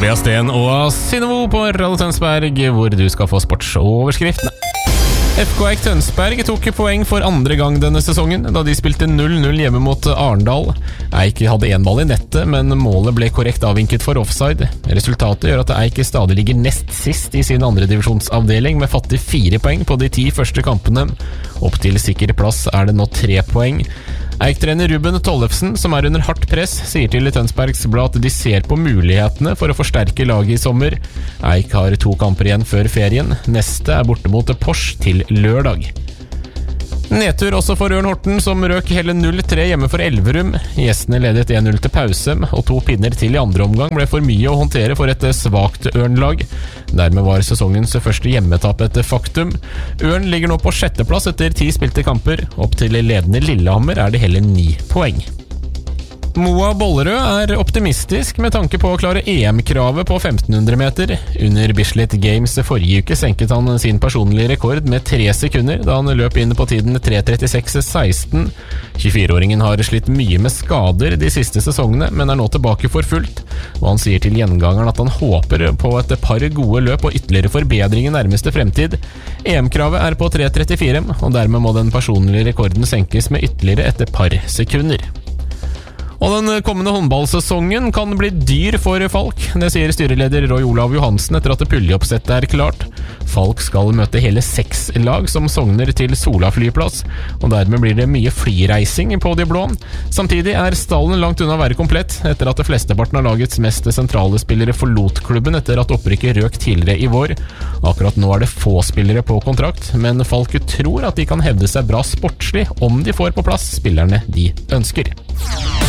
Tobias Sten og Synnøve på Radio Tønsberg, hvor du skal få sportsoverskriftene. FK Eik Tønsberg tok poeng for andre gang denne sesongen, da de spilte 0-0 hjemme mot Arendal. Eik hadde en ball i nettet, men målet ble korrekt avvinket for offside. Resultatet gjør at Eik stadig ligger nest sist i sin andre divisjonsavdeling, med fattig 4 poeng på de 10 første kampene. Opp til sikker plass er det nå 3 poeng. Eik-trener Ruben Tollefsen, som er under hardt press, sier til Tønsbergs Blad at de ser på mulighetene for å forsterke laget i sommer. Eik har 2 kamper igjen før ferien. Neste er borte mot Porsche til lørdag. Nedtur også for Ørn Horten, som røk hele 0-3 hjemme for Elverum. Gjestene ledet 1-0 til pause, og 2 pinner til i andre omgang ble for mye å håndtere for et svagt Ørn-lag. Dermed var sesongens første hjemmetap et faktum. Ørn ligger nå på 6. plass etter 10 spilte kamper. Opp til ledende Lillehammer er det hele 9 poeng. Moa Bollerød er optimistisk med tanke på å klare EM-kravet på 1500 meter. Under Bislett Games forrige uke senket han sin personlige rekord med 3 sekunder, da han løp inn på tiden 3:36,16. 24-åringen har slitt mye med skader de siste sesongene, men er nå tilbake for fullt. Og han sier til gjengangeren at han håper på et par gode løp og ytterligere forbedring i nærmeste fremtid. EM-kravet er på 3:34, og dermed må den personlige rekorden senkes med ytterligere et par sekunder. Og den kommende håndballsesongen kan bli dyr for Falk. Det sier styreleder Roy Olav Johansen etter at puljeoppsettet er klart. Falk skal møte hele 6 lag som sogner til Sola flyplass, og dermed blir det mye flyreising på de blå. Samtidig er stallen langt unna å være komplett, etter at flesteparten av lagets mest sentrale spillere forlot klubben etter at opprykket røk tidligere i vår. Akkurat nå er det få spillere på kontrakt, men Falk tror at de kan hevde seg bra sportslig om de får på plass spillerne de ønsker.